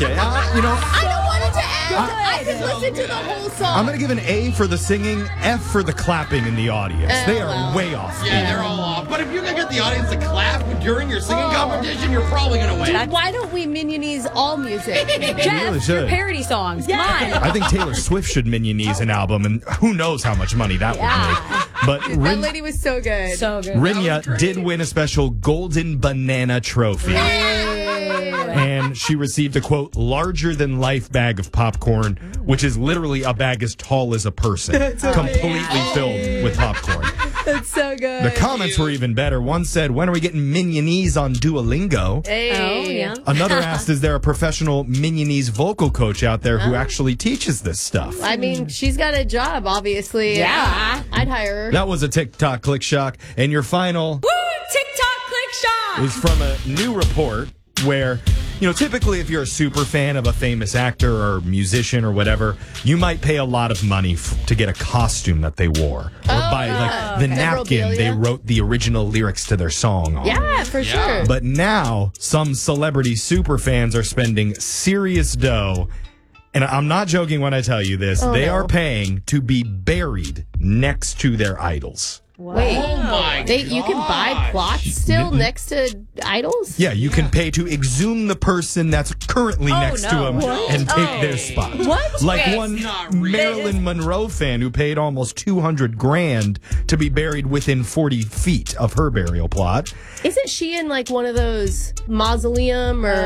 Okay. I don't want it to end. I just listened to the whole song. I'm going to give an A for the singing, F for the clapping in the audience. They are way off. Yeah, they're all off. But if you can get the audience to clap during your singing competition, you're probably going to win. Why don't we Minionize all music? Jeff, Your parody songs. Come on. I think Taylor Swift should Minionize an album, and who knows how much money that would make. But That lady was so good. So good. Rinya did win a special Golden Banana Trophy. And she received a, quote, larger-than-life bag of popcorn, which is literally a bag as tall as a person, completely filled with popcorn. That's so good. The comments were even better. One said, when are we getting Minionese on Duolingo? Hey. Oh, yeah. Another asked, is there a professional Minionese vocal coach out there who actually teaches this stuff? I mean, she's got a job, obviously. Yeah. I'd hire her. That was a TikTok click shock. And your final Woo! TikTok click shot. is from a new report where, typically if you're a super fan of a famous actor or musician or whatever, you might pay a lot of money to get a costume that they wore. Or buy like the napkin they wrote the original lyrics to their song on. Yeah, for sure. But now some celebrity super fans are spending serious dough. And I'm not joking when I tell you this. They are paying to be buried next to their idols. Wait, Oh my God. you can buy plots still next to idols? Yeah, you can pay to exhume the person that's currently next to him and take their spot. What? Like Wait, one it's not real. Marilyn Monroe fan who paid almost $200,000 to be buried within 40 feet of her burial plot. Isn't she in like one of those mausoleum or?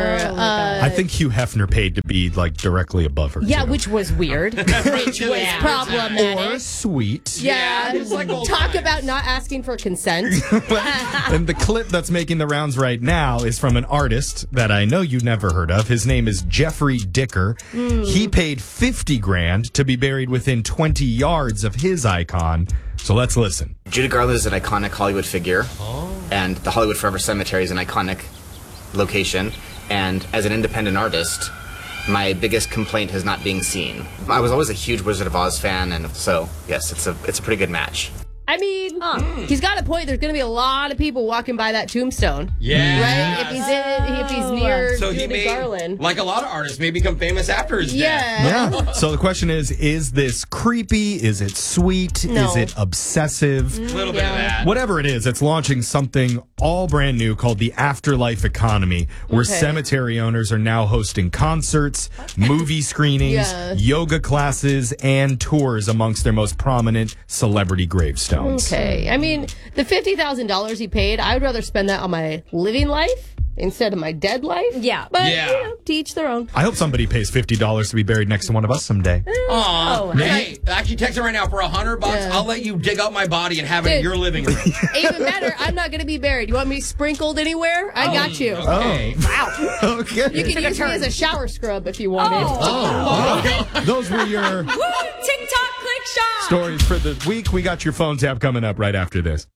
I think Hugh Hefner paid to be like directly above her. Yeah, too. which was weird. Which was or problematic. sweet. Yeah, it's like old talk times. about not asking for consent. And the clip that's making the rounds right now is from an artist that I know you never heard of. His name is Jeffrey Dicker. He paid $50,000 to be buried within 20 yards of his icon. So let's listen. Judy Garland is an iconic Hollywood figure, and the Hollywood Forever Cemetery is an iconic location. And as an independent artist, my biggest complaint is not being seen. I was always a huge Wizard of Oz fan, and so yes, it's a pretty good match. I mean, he's got a point. There's going to be a lot of people walking by that tombstone. Yeah. Right? If he's near So he Judy may, Garland. like a lot of artists, may become famous after his death. Yeah. So the question is this creepy? Is it sweet? No. Is it obsessive? A little bit of that. Whatever it is, it's launching something all brand new called the Afterlife Economy, where cemetery owners are now hosting concerts, movie screenings, yoga classes, and tours amongst their most prominent celebrity gravestones. Okay. I mean, the $50,000 he paid, I would rather spend that on my living life instead of my dead life. Yeah. But, Yeah. to each their own. I hope somebody pays $50 to be buried next to one of us someday. Aw. Hey, actually text it right now for $100. I'll let you dig up my body and have it in Dude. your living room. Even better, I'm not going to be buried. You want me sprinkled anywhere? I got you. Okay. Okay. You can use me as a shower scrub if you wanted. Those were your Woo! TikTok click shot. stories for the week. We got your phone tap coming up right after this.